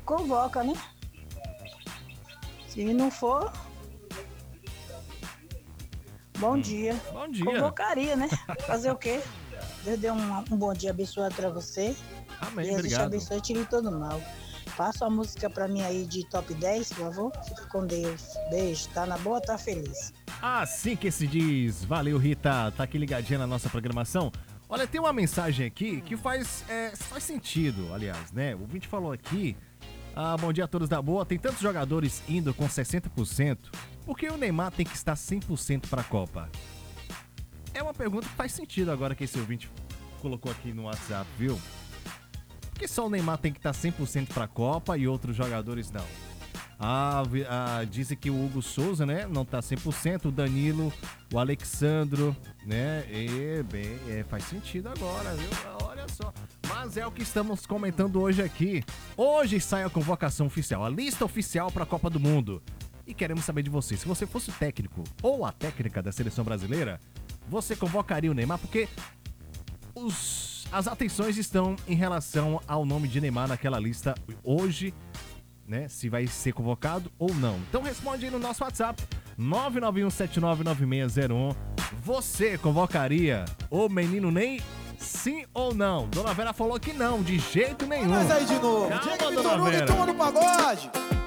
convoca, né? Se não for, bom dia. Bom dia. Convocaria, né? Fazer o quê? Deus dê um bom dia abençoado pra você. Amém, E Jesus te obrigado. abençoe e tire todo mal. Passa a música pra mim aí de top 10, por favor. Fica com Deus. Beijo. Tá na boa, tá feliz. Assim que se diz. Valeu, Rita. Tá aqui ligadinha na nossa programação. Olha, tem uma mensagem aqui que faz sentido, aliás, né? O ouvinte falou aqui. Bom dia a todos da boa. Tem tantos jogadores indo com 60%. Por que o Neymar tem que estar 100% pra Copa? É uma pergunta que faz sentido agora que esse ouvinte colocou aqui no WhatsApp, viu? Por que só o Neymar tem que estar 100% pra Copa e outros jogadores não? Dizem que o Hugo Souza, né, não tá 100%, o Danilo, o Alexandro, né, faz sentido agora, viu? Olha só. Mas é o que estamos comentando hoje aqui. Hoje sai a convocação oficial, a lista oficial para a Copa do Mundo. E queremos saber de você, se você fosse o técnico ou a técnica da seleção brasileira, você convocaria o Neymar? Porque as atenções estão em relação ao nome de Neymar naquela lista hoje, né? Se vai ser convocado ou não. Então responde aí no nosso WhatsApp 991799601. Você convocaria o menino Ney? Sim ou não? Dona Vera falou que não, de jeito nenhum. Mas aí de novo. Calma, Diga, Dona Vitor Hugo, Vera. turma do pagode.